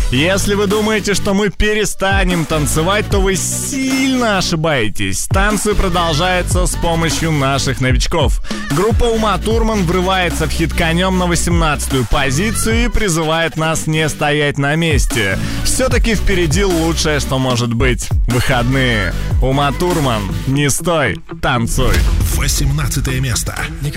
Если вы думаете, что мы перестанем танцевать, то вы сильно ошибаетесь. Танцы продолжаются с помощью наших новичков. Группа Uma Thurman врывается в хит конем на 18-ю позицию и призывает нас не стоять на месте. Все-таки впереди лучшее, что может быть. Выходные. Uma Thurman, не стой, танцуй. 18 место.